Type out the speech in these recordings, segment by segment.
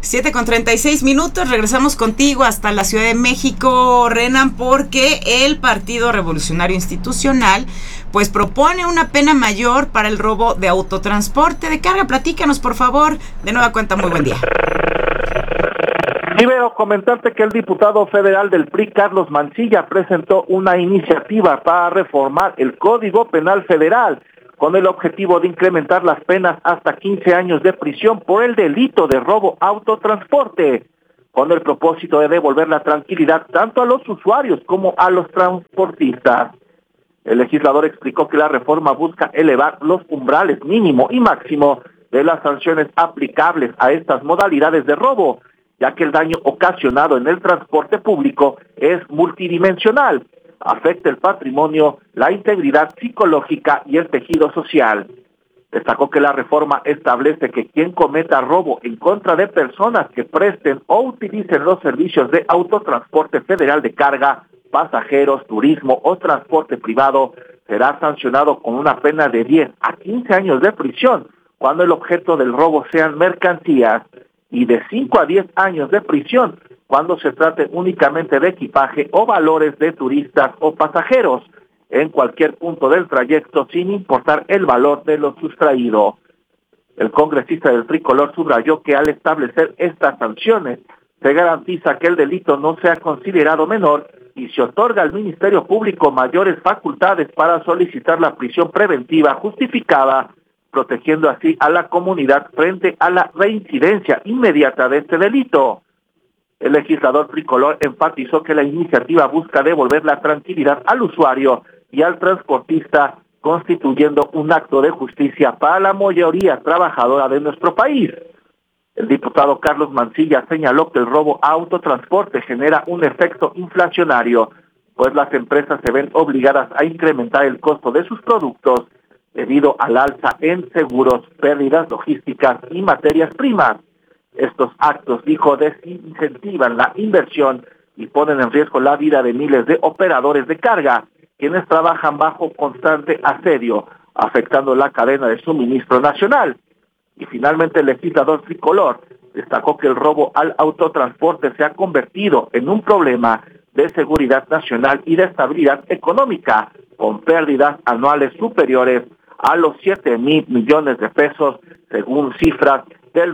7:36. Regresamos contigo hasta la Ciudad de México, Renan, porque el Partido Revolucionario Institucional pues propone una pena mayor para el robo de autotransporte de carga. Platícanos, por favor. De nueva cuenta, muy buen día. Primero, comentarte que el diputado federal del PRI, Carlos Mancilla, presentó una iniciativa para reformar el Código Penal Federal con el objetivo de incrementar las penas hasta 15 años de prisión por el delito de robo autotransporte, con el propósito de devolver la tranquilidad tanto a los usuarios como a los transportistas. El legislador explicó que la reforma busca elevar los umbrales mínimo y máximo de las sanciones aplicables a estas modalidades de robo, ya que el daño ocasionado en el transporte público es multidimensional, afecta el patrimonio, la integridad psicológica y el tejido social. Destacó que la reforma establece que quien cometa robo en contra de personas que presten o utilicen los servicios de autotransporte federal de carga, pasajeros, turismo o transporte privado, será sancionado con una pena de 10 a 15 años de prisión cuando el objeto del robo sean mercancías, y de 5 a 10 años de prisión cuando se trate únicamente de equipaje o valores de turistas o pasajeros en cualquier punto del trayecto sin importar el valor de lo sustraído. El congresista del Tricolor subrayó que al establecer estas sanciones se garantiza que el delito no sea considerado menor y se otorga al Ministerio Público mayores facultades para solicitar la prisión preventiva justificada, protegiendo así a la comunidad frente a la reincidencia inmediata de este delito. El legislador tricolor enfatizó que la iniciativa busca devolver la tranquilidad al usuario y al transportista, constituyendo un acto de justicia para la mayoría trabajadora de nuestro país. El diputado Carlos Mancilla señaló que el robo a autotransporte genera un efecto inflacionario, pues las empresas se ven obligadas a incrementar el costo de sus productos debido al alza en seguros, pérdidas logísticas y materias primas. Estos actos, dijo, desincentivan la inversión y ponen en riesgo la vida de miles de operadores de carga, quienes trabajan bajo constante asedio, afectando la cadena de suministro nacional. Y finalmente el legislador tricolor destacó que el robo al autotransporte se ha convertido en un problema de seguridad nacional y de estabilidad económica, con pérdidas anuales superiores a los 7,000 millones de pesos, según cifras del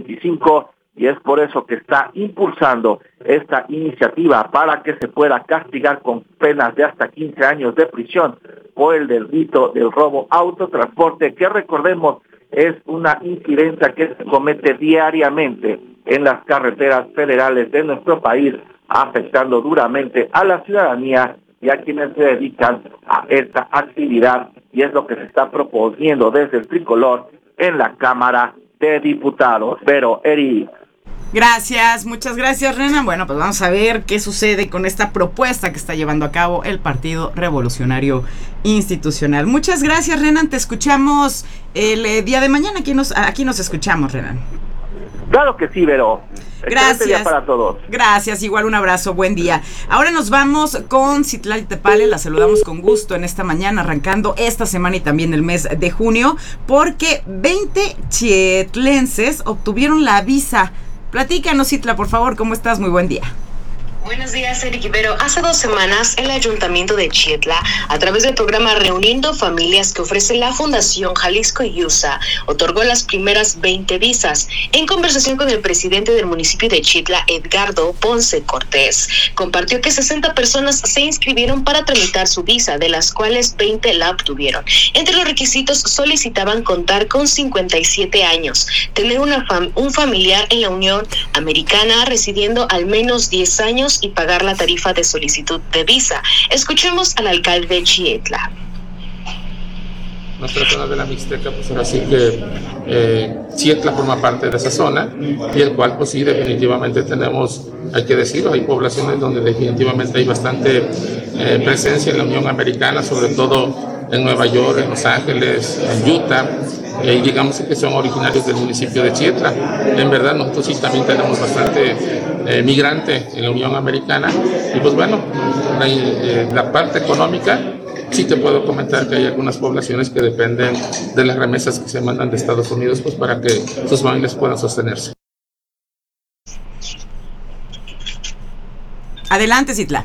2025, y es por eso que está impulsando esta iniciativa para que se pueda castigar con penas de hasta 15 años de prisión por el delito del robo autotransporte, que recordemos es una incidencia que se comete diariamente en las carreteras federales de nuestro país, afectando duramente a la ciudadanía y a quienes se dedican a esta actividad, y es lo que se está proponiendo desde el tricolor en la Cámara de Diputados. Pero, Eri. Gracias, muchas gracias, Renan. Bueno, pues vamos a ver qué sucede con esta propuesta que está llevando a cabo el Partido Revolucionario Institucional. Muchas gracias, Renan. Te escuchamos el día de mañana. Aquí nos escuchamos, Renan. Claro que sí, Vero. Gracias. Día para todos. Gracias, igual un abrazo, buen día. Ahora nos vamos con Citlali Tepale, la saludamos con gusto en esta mañana, arrancando esta semana y también el mes de junio, porque 20 chietlenses obtuvieron la visa. Platícanos, Citla, por favor, ¿cómo estás? Muy buen día. Buenos días, Eric Ibero. Hace 2 semanas, el Ayuntamiento de Chietla, a través del programa Reuniendo Familias que ofrece la Fundación Jalisco IUSA, otorgó las primeras 20 visas. En conversación con el presidente del municipio de Chietla, Edgardo Ponce Cortés, compartió que 60 personas se inscribieron para tramitar su visa, de las cuales 20 la obtuvieron. Entre los requisitos solicitaban contar con 57 años, tener un familiar en la Unión Americana residiendo al menos 10 años y pagar la tarifa de solicitud de visa. Escuchemos al alcalde de Chietla. Nuestra zona de la Mixteca, pues ahora sí que Chietla forma parte de esa zona, y el cual pues sí, definitivamente tenemos, hay que decirlo, hay poblaciones donde definitivamente hay bastante presencia en la Unión Americana, sobre todo en Nueva York, en Los Ángeles, en Utah, y digamos que son originarios del municipio de Chietla. En verdad nosotros sí también tenemos bastante migrante en la Unión Americana, y pues bueno, la parte económica, sí te puedo comentar que hay algunas poblaciones que dependen de las remesas que se mandan de Estados Unidos, pues para que sus familias puedan sostenerse. Adelante, Citla.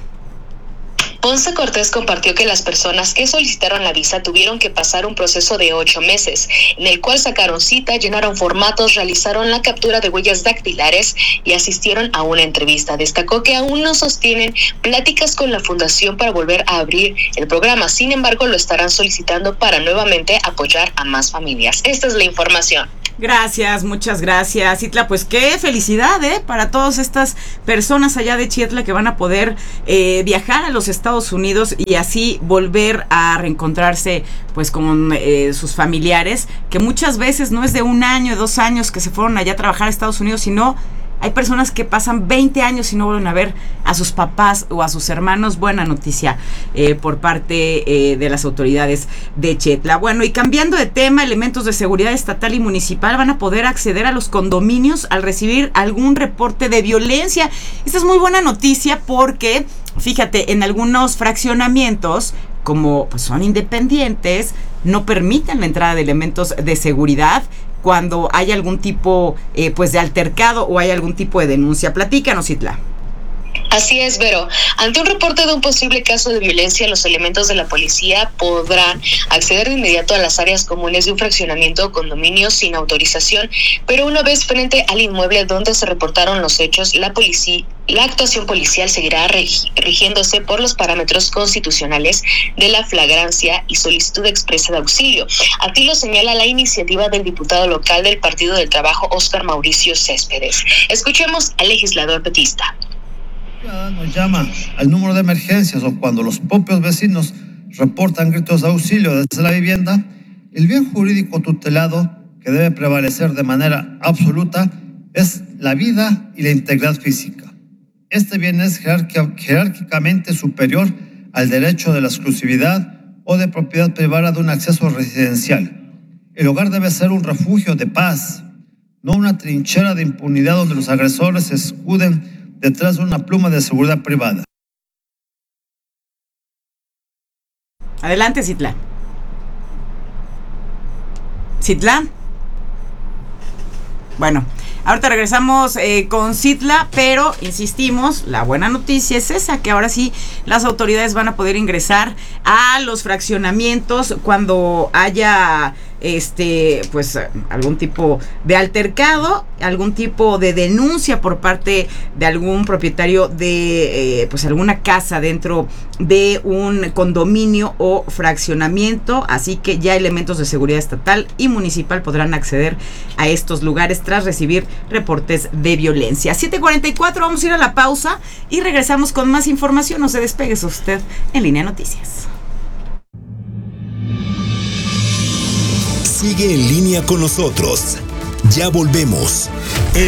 Ponce Cortés compartió que las personas que solicitaron la visa tuvieron que pasar un proceso de 8 meses, en el cual sacaron cita, llenaron formatos, realizaron la captura de huellas dactilares y asistieron a una entrevista. Destacó que aún no sostienen pláticas con la fundación para volver a abrir el programa. Sin embargo, lo estarán solicitando para nuevamente apoyar a más familias. Esta es la información. Gracias, muchas gracias, Citla. Pues qué felicidad, para todas estas personas allá de Chietla que van a poder viajar a los Estados Unidos y así volver a reencontrarse pues con sus familiares, que muchas veces no es de 1 año, 2 años que se fueron allá a trabajar a Estados Unidos, sino hay personas que pasan 20 años y no vuelven a ver a sus papás o a sus hermanos. Buena noticia por parte de las autoridades de Chietla. Bueno, y cambiando de tema, elementos de seguridad estatal y municipal van a poder acceder a los condominios al recibir algún reporte de violencia. Esta es muy buena noticia porque, fíjate, en algunos fraccionamientos, como pues son independientes, no permiten la entrada de elementos de seguridad cuando hay algún tipo pues de altercado o hay algún tipo de denuncia. Platícanos, Citla. Así es, Vero. Ante un reporte de un posible caso de violencia, los elementos de la policía podrán acceder de inmediato a las áreas comunes de un fraccionamiento o condominio sin autorización, pero una vez frente al inmueble donde se reportaron los hechos, la actuación policial seguirá rigiéndose por los parámetros constitucionales de la flagrancia y solicitud expresa de auxilio. Así lo señala la iniciativa del diputado local del Partido del Trabajo, Óscar Mauricio Céspedes. Escuchemos al legislador petista. Nos llama al número de emergencias o cuando los propios vecinos reportan gritos de auxilio desde la vivienda, el bien jurídico tutelado que debe prevalecer de manera absoluta es la vida y la integridad física. Este bien es jerárquicamente superior al derecho de la exclusividad o de propiedad privada de un acceso residencial. El hogar debe ser un refugio de paz, no una trinchera de impunidad donde los agresores se escuden detrás de una pluma de seguridad privada. Adelante, Citla. Citla. Bueno, ahorita regresamos con Citla, pero insistimos, la buena noticia es esa, que ahora sí las autoridades van a poder ingresar a los fraccionamientos cuando haya pues algún tipo de altercado, algún tipo de denuncia por parte de algún propietario de pues alguna casa dentro de un condominio o fraccionamiento. Así que ya elementos de seguridad estatal y municipal podrán acceder a estos lugares tras recibir reportes de violencia. 7:44, vamos a ir a la pausa y regresamos con más información. No se despegue usted en Línea Noticias. Sigue en línea con nosotros. Ya volvemos.